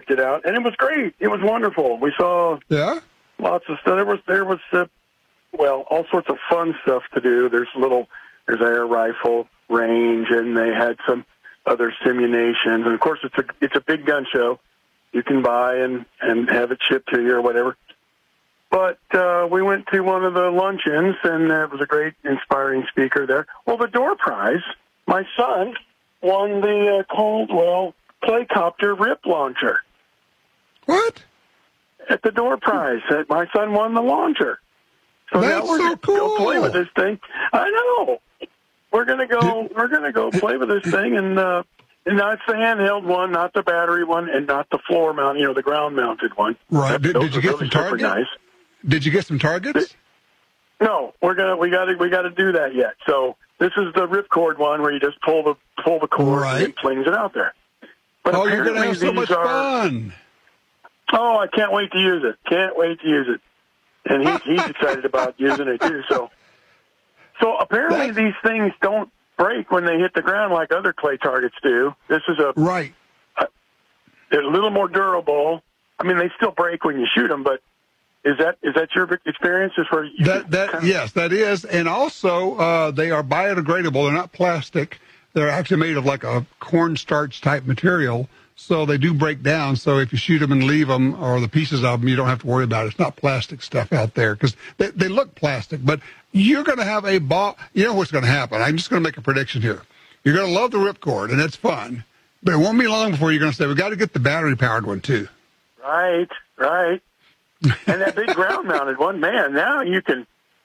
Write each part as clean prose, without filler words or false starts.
checked it out, and it was great. It was wonderful. We saw lots of stuff. There was all sorts of fun stuff to do. There's air rifle range, and they had some other simulations. And of course, it's a big gun show. You can buy and have it shipped to you or whatever. But we went to one of the luncheons, and there was a great, inspiring speaker there. Well, the door prize, my son won the Caldwell Playcopter Rip Launcher. What? At the door prize, my son won the launcher. So that's now we're so cool. Go play with this thing. I know. We're gonna go play with this thing, and now it's the handheld one, not the battery one, and not the floor mount, the ground mounted one. Right. Did you get some targets? Nice. Did you get some targets? No, we got to do that yet. So this is the ripcord one where you just pull the cord and it flings it out there. But you're going to have so much fun. Oh, I can't wait to use it. Can't wait to use it. And he's excited about using it too. So apparently these things don't break when they hit the ground like other clay targets do. This is they're a little more durable. I mean, they still break when you shoot them, but is that your experience? Yes, that is. And also, they are biodegradable. They're not plastic. They're actually made of like a cornstarch type material. So they do break down. So if you shoot them and leave them, or the pieces of them, you don't have to worry about it. It's not plastic stuff out there, because they look plastic. But you're going to have a ball. You know what's going to happen. I'm just going to make a prediction here. You're going to love the ripcord, and it's fun. But it won't be long before you're going to say, we got to get the battery-powered one, too. Right. And that big ground-mounted one, man, now you can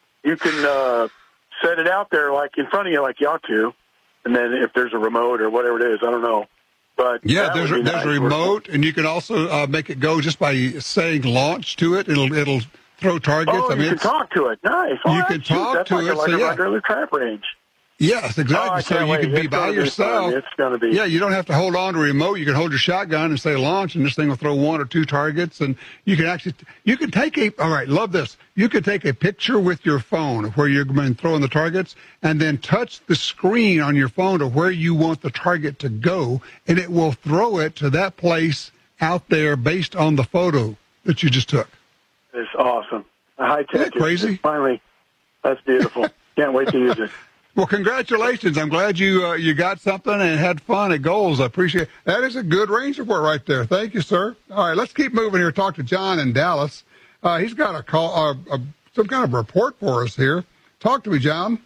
set it out there like in front of you like you ought to. And then if there's a remote or whatever it is, I don't know. But yeah, there's a remote, and you can also make it go just by saying launch to it. It'll throw targets. Oh, you can talk to it. Nice. You can talk to it. Like a regular trap range. Yes, exactly. So you can be by yourself. It's going to be. Yeah, you don't have to hold on to a remote. You can hold your shotgun and say launch, and this thing will throw one or two targets. And you can all right, love this. You can take a picture with your phone of where you're going throwing the targets, and then touch the screen on your phone to where you want the target to go, and it will throw it to that place out there based on the photo that you just took. It's awesome. High tech. Isn't that crazy? Finally, that's beautiful. Can't wait to use it. Well, congratulations. I'm glad you got something and had fun at Goals. I appreciate it. That is a good range report right there. Thank you, sir. All right, let's keep moving here. Talk to John in Dallas. He's got a call, some kind of report for us here. Talk to me, John.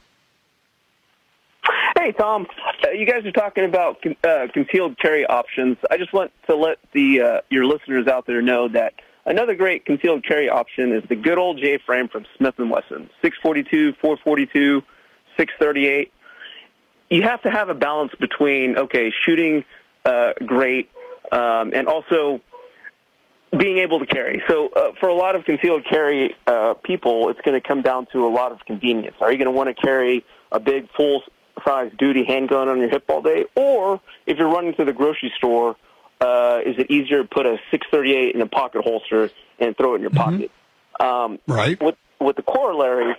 Hey, Tom. You guys are talking about concealed carry options. I just want to let your listeners out there know that another great concealed carry option is the good old J-frame from Smith & Wesson, 642, 442, 638. You have to have a balance between, shooting great and also being able to carry. So for a lot of concealed carry people, it's going to come down to a lot of convenience. Are you going to want to carry a big full-size duty handgun on your hip all day? Or if you're running to the grocery store, is it easier to put a 638 in a pocket holster and throw it in your pocket? Right. With the corollary,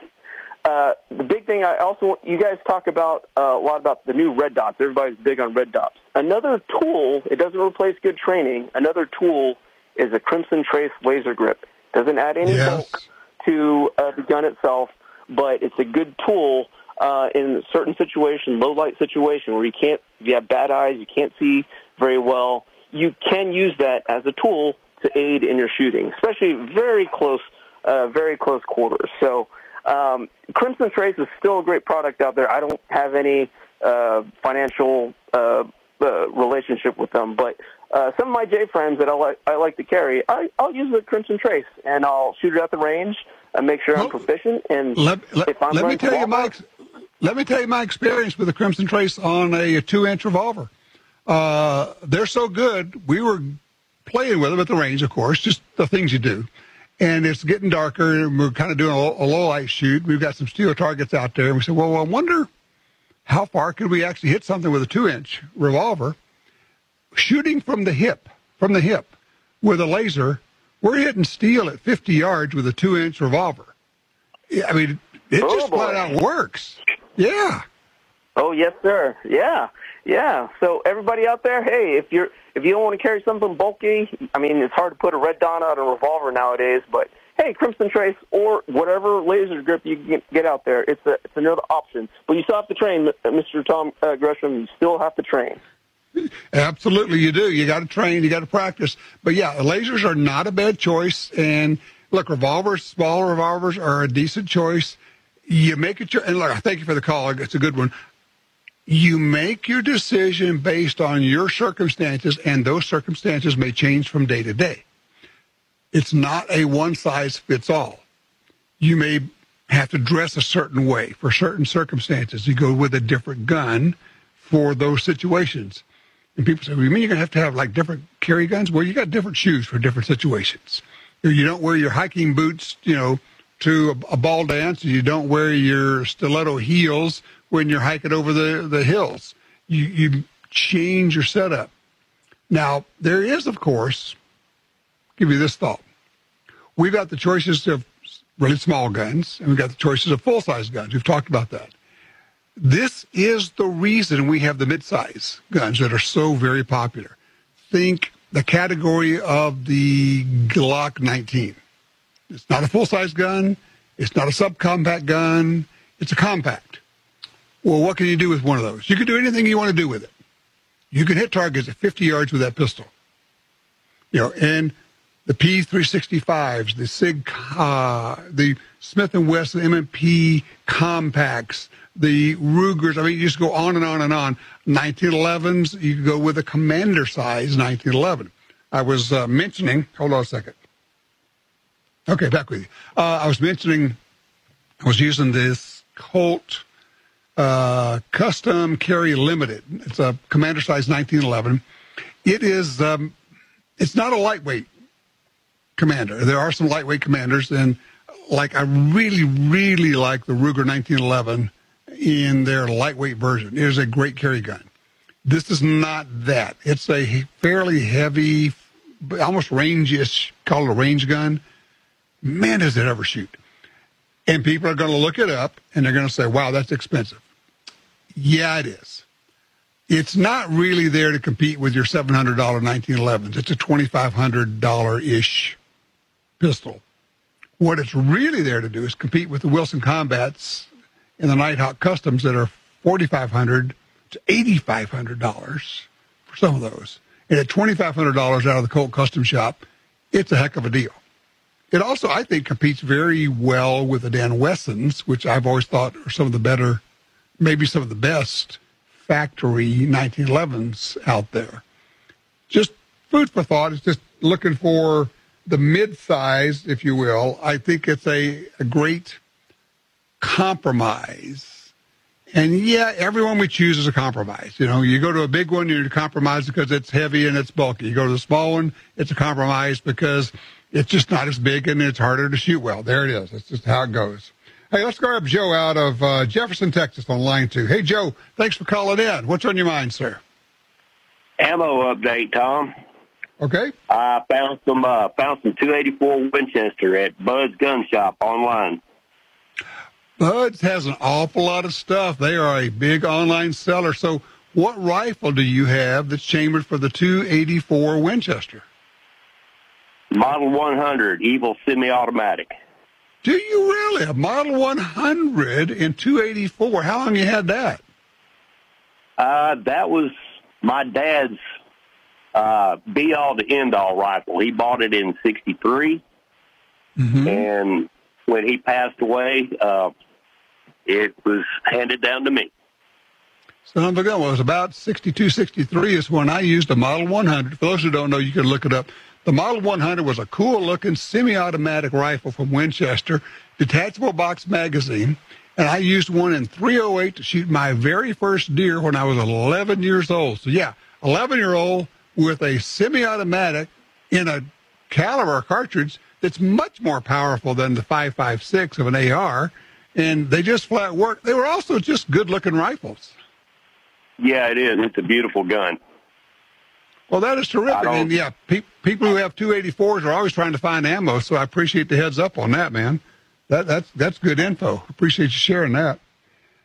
the big thing you guys talk about a lot about the new red dots. Everybody's big on red dots. Another tool, it doesn't replace good training. Another tool is a Crimson Trace laser grip. Doesn't add any bulk to the gun itself, but it's a good tool in a certain situation, low light situation where if you have bad eyes, you can't see very well. You can use that as a tool to aid in your shooting, especially very close quarters. So Crimson Trace is still a great product out there. I don't have any financial relationship with them, but some of my J-frames that I like to carry, I'll use the Crimson Trace, and I'll shoot it at the range and make sure I'm proficient. And let me tell you my experience with the Crimson Trace on a 2-inch revolver. They're so good. We were playing with them at the range, of course, just the things you do. And it's getting darker, and we're kind of doing a low-light shoot. We've got some steel targets out there. And we said, well, I wonder how far could we actually hit something with a 2-inch revolver? Shooting from the hip with a laser, we're hitting steel at 50 yards with a 2-inch revolver. I mean, it just flat out works. Yeah. Oh, yes, sir. Yeah. So everybody out there, hey, if if you don't want to carry something bulky, I mean, it's hard to put a red dot on a revolver nowadays, but hey, Crimson Trace or whatever laser grip you can get out there, it's another option. But you still have to train, Mr. Tom Gresham. You still have to train. Absolutely, you do. You got to train. You got to practice. But yeah, lasers are not a bad choice. And look, revolvers, smaller revolvers are a decent choice. You make it. And look, thank you for the call. It's a good one. You make your decision based on your circumstances, and those circumstances may change from day to day. It's not a one-size-fits-all. You may have to dress a certain way for certain circumstances. You go with a different gun for those situations. And people say, well, you mean you're going to have like different carry guns? Well, you got different shoes for different situations. You don't wear your hiking boots, to a ball dance. You don't wear your stiletto heels when you're hiking over the hills. You change your setup. Now, there is, of course, give you this thought. We've got the choices of really small guns, and we've got the choices of full-size guns. We've talked about that. This is the reason we have the mid-size guns that are so very popular. Think the category of the Glock 19. It's not a full-size gun. It's not a subcompact gun. It's a compact. Well, what can you do with one of those? You can do anything you want to do with it. You can hit targets at 50 yards with that pistol. And the P365s, the SIG, the Smith & Wesson M&P compacts, the Rugers. I mean, you just go on and on and on. 1911s, you can go with a commander size 1911. I was mentioning, hold on a second. Okay, back with you. I was using this Colt Custom Carry Limited. It's a commander size 1911. It is, it's not a lightweight commander. There are some lightweight commanders, and I really, really like the Ruger 1911 in their lightweight version. It is a great carry gun. This is not that. It's a fairly heavy, almost range-ish, call it a range gun. Man, does it ever shoot. And people are going to look it up, and they're going to say, wow, that's expensive. Yeah, it is. It's not really there to compete with your $700 1911s. It's a $2,500-ish pistol. What it's really there to do is compete with the Wilson Combats and the Nighthawk Customs that are $4,500 to $8,500 for some of those. And at $2,500 out of the Colt Custom Shop, it's a heck of a deal. It also, I think, competes very well with the Dan Wessons, which I've always thought are some of the better, maybe some of the best factory 1911s out there. Just food for thought. It's just looking for the mid-size, if you will. I think it's a great compromise. And, yeah, everyone we choose is a compromise. You go to a big one, you're compromised because it's heavy and it's bulky. You go to the small one, it's a compromise because it's just not as big and it's harder to shoot well. There it is. That's just how it goes. Hey, let's grab Joe out of Jefferson, Texas on line 2. Hey, Joe, thanks for calling in. What's on your mind, sir? Ammo update, Tom. Okay. I found some 284 Winchester at Bud's Gun Shop online. Bud's has an awful lot of stuff. They are a big online seller. So what rifle do you have that's chambered for the 284 Winchester? Model 100, Evil semi-automatic. Do you really? A Model 100 in 284. How long you had that? That was my dad's be-all to end-all rifle. He bought it in 63, and when he passed away, it was handed down to me. So it was about 62, 63 is when I used a Model 100. For those who don't know, you can look it up. The Model 100 was a cool-looking semi-automatic rifle from Winchester, detachable box magazine, and I used one in 308 to shoot my very first deer when I was 11 years old. So, yeah, 11-year-old with a semi-automatic in a caliber cartridge that's much more powerful than the 5.56 of an AR, and they just flat work. They were also just good-looking rifles. Yeah, it is. It's a beautiful gun. Well, that is terrific. And, yeah, people who have 284s are always trying to find ammo, so I appreciate the heads up on that, man. That's good info. Appreciate you sharing that.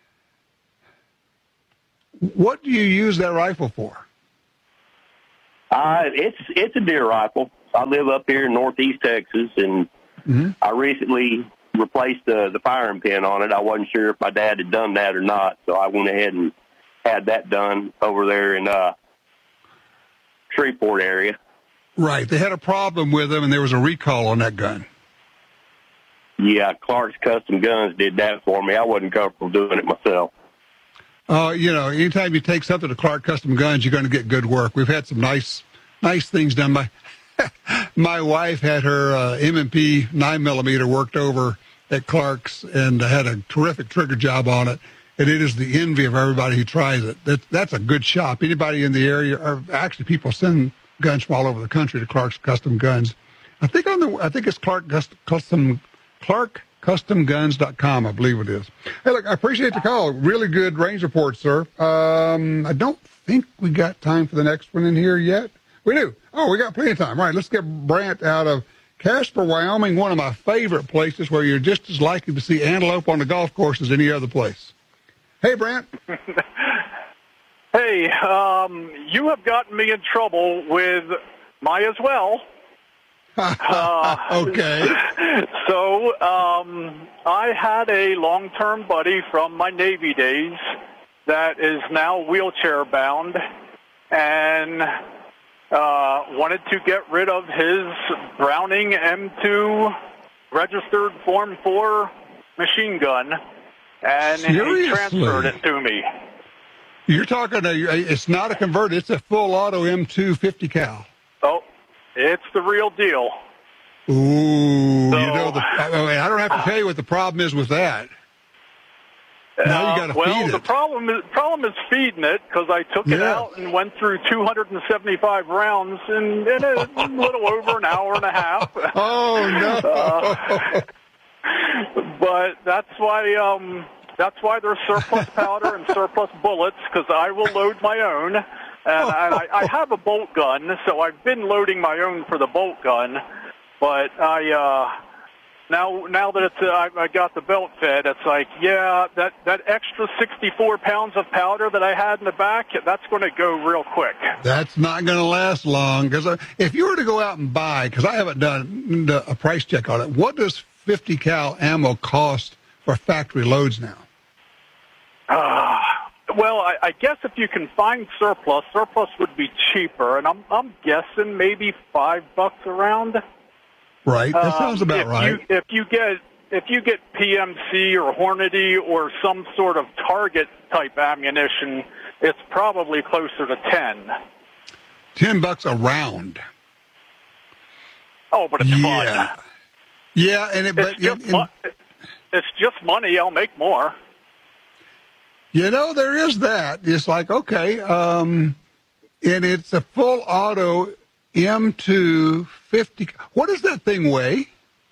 What do you use that rifle for? It's a deer rifle. I live up here in northeast Texas, and I recently replaced the firing pin on it. I wasn't sure if my dad had done that or not, so I went ahead and had that done over there in Shreveport area. Right. They had a problem with them, and there was a recall on that gun. Yeah, Clark's Custom Guns did that for me. I wasn't comfortable doing it myself. Anytime you take something to Clark Custom Guns, you're going to get good work. We've had some nice things done by. My wife had her M&P 9mm worked over at Clark's and had a terrific trigger job on it. And it is the envy of everybody who tries it. That's a good shop. Anybody in the area, or actually people send guns from all over the country to Clark's Custom Guns. I think it's ClarkCustomGuns.com, I believe it is. Hey, look, I appreciate the call. Really good range report, sir. I don't think we got time for the next one in here yet. We do. Oh, we got plenty of time. All right, let's get Brant out of Casper, Wyoming, one of my favorite places where you're just as likely to see antelope on the golf course as any other place. Hey, Brant. Hey, you have gotten me in trouble with my as well. Okay. So I had a long-term buddy from my Navy days that is now wheelchair-bound and wanted to get rid of his Browning M2 registered Form 4 machine gun, and Seriously? he transferred it to me. You're talking, it's not a converted, it's a full auto M2 50 cal. Oh, it's the real deal. Ooh, So, I don't have to tell you what the problem is with that. Now you got to feed it. The problem is feeding it, because I took it out and went through 275 rounds in a little over an hour and a half. Oh no! But that's why there's surplus powder and surplus bullets, because I will load my own, and I have a bolt gun, so I've been loading my own for the bolt gun. But now that I got the belt fed, it's like, that extra 64 pounds of powder that I had in the back, that's going to go real quick. That's not going to last long, because if you were to go out and buy, because I haven't done a price check on it, what does 50 cal ammo cost for factory loads now? Well, I guess if you can find surplus would be cheaper, and I'm guessing maybe $5 around. Right, that sounds about right. If you get PMC or Hornady or some sort of target type ammunition, it's probably closer to $10. $10 a round. Oh, but it's fun. Yeah, and it's just money. I'll make more. There is that. It's like, okay, and it's a full auto M2 50. What does that thing weigh?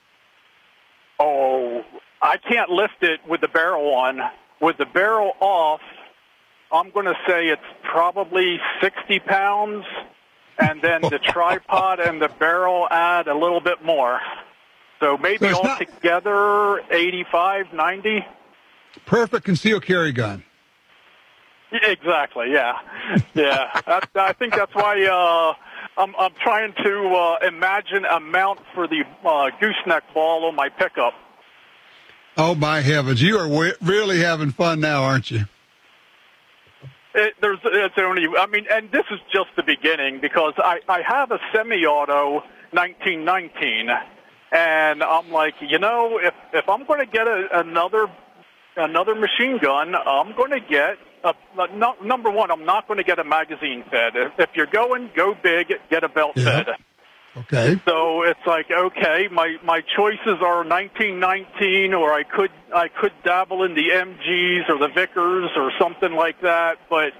Oh, I can't lift it with the barrel on. With the barrel off, I'm going to say it's probably 60 pounds, and then the tripod and the barrel add a little bit more. So maybe altogether 85, 90. Perfect concealed carry gun. Exactly, yeah. I think that's why I'm trying to imagine a mount for the gooseneck ball on my pickup. Oh, my heavens. You are really having fun now, aren't you? And this is just the beginning, because I have a semi-auto 1919, and I'm like, if I'm going to get another machine gun, I'm going to get number one, I'm not going to get a magazine fed. If you're go big, get a belt fed. Okay. So it's like, okay, my choices are 1919, or I could dabble in the MGs or the Vickers or something like that. But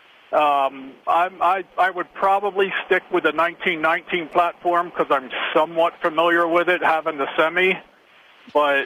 I would probably stick with the 1919 platform, because I'm somewhat familiar with it, having the semi. But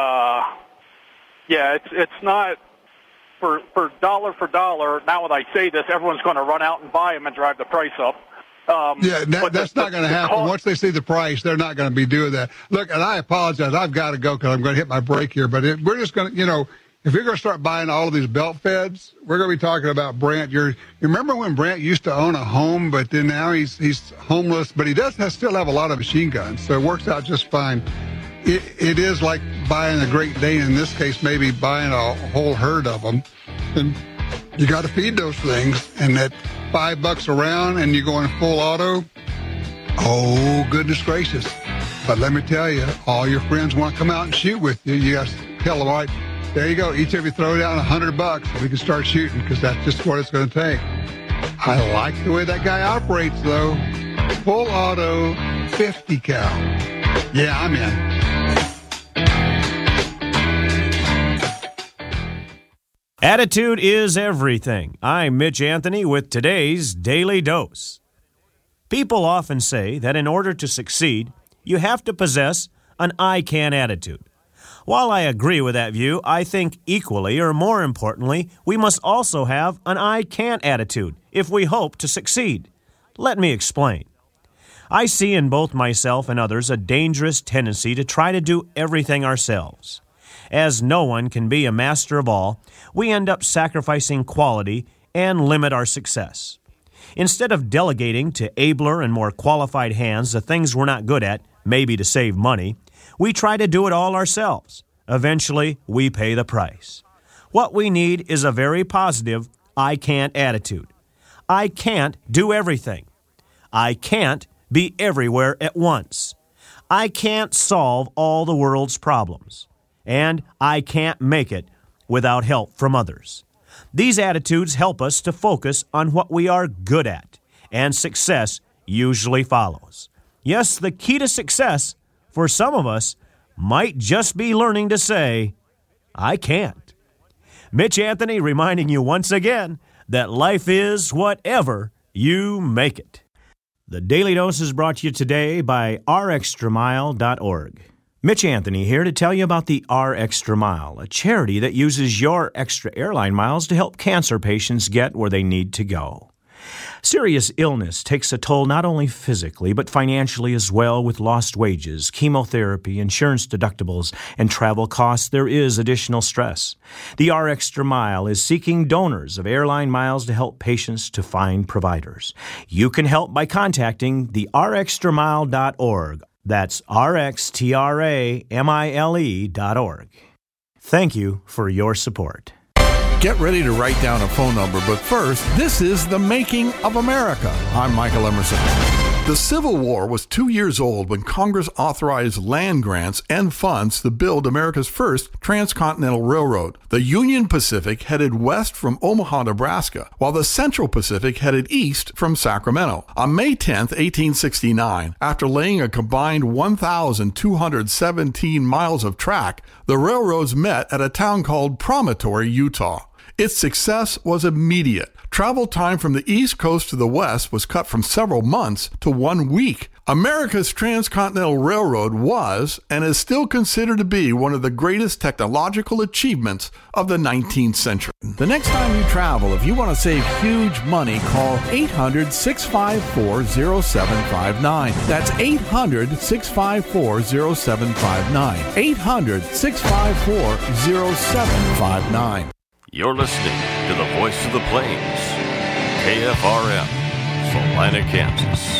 it's not. For dollar, now that I say this, everyone's going to run out and buy them and drive the price up. That's not going to happen. Once they see the price, they're not going to be doing that. Look, and I apologize. I've got to go because I'm going to hit my break here. But we're just going to, if you're going to start buying all of these belt feds, we're going to be talking about Brant. You remember when Brant used to own a home, but then now he's homeless, but he still have a lot of machine guns, so it works out just fine. It is like buying a Great Dane, in this case, maybe buying a whole herd of them, and you got to feed those things, and at $5 a round, and you're going full auto, oh, goodness gracious. But let me tell you, all your friends want to come out and shoot with you. You got to tell them, all right, there you go. Each of you throw down $100. We can start shooting because that's just what it's going to take. I like the way that guy operates, though. Full auto, 50 cal. Yeah, I'm in. Attitude is everything. I'm Mitch Anthony with today's Daily Dose. People often say that in order to succeed, you have to possess an I can attitude. While I agree with that view, I think equally, or more importantly, we must also have an I can't attitude if we hope to succeed. Let me explain. I see in both myself and others a dangerous tendency to try to do everything ourselves. As no one can be a master of all, we end up sacrificing quality and limit our success. Instead of delegating to abler and more qualified hands the things we're not good at, maybe to save money, we try to do it all ourselves. Eventually, we pay the price. What we need is a very positive I can't attitude. I can't do everything. I can't be everywhere at once. I can't solve all the world's problems. And I can't make it without help from others. These attitudes help us to focus on what we are good at, and success usually follows. Yes, the key to success for some of us might just be learning to say, I can't. Mitch Anthony reminding you once again that life is whatever you make it. The Daily Dose is brought to you today by rextramile.org. Mitch Anthony here to tell you about the R-Extra Mile, a charity that uses your extra airline miles to help cancer patients get where they need to go. Serious illness takes a toll not only physically, but financially as well. With lost wages, chemotherapy, insurance deductibles, and travel costs, there is additional stress. The R-Extra Mile is seeking donors of airline miles to help patients to find providers. You can help by contacting the rextramile.org. That's rextramile.org. Thank you for your support. Get ready to write down a phone number, but first, this is The Making of America. I'm Michael Emerson. The Civil War was 2 years old when Congress authorized land grants and funds to build America's first transcontinental railroad. The Union Pacific headed west from Omaha, Nebraska, while the Central Pacific headed east from Sacramento. On May 10, 1869, after laying a combined 1,217 miles of track, the railroads met at a town called Promontory, Utah. Its success was immediate. Travel time from the East Coast to the West was cut from several months to 1 week. America's transcontinental railroad was and is still considered to be one of the greatest technological achievements of the 19th century. The next time you travel, if you want to save huge money, call 800-654-0759. That's 800-654-0759. 800-654-0759. You're listening to the Voice of the Plains, KFRM, Salina, Kansas.